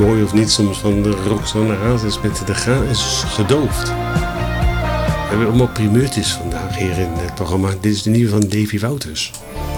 mooi of niet soms van de Roxanne Hazes met de Gra is gedoofd. We hebben allemaal primeurtjes vandaag hier in het programma. Dit is de nieuwe van Davy Wouters.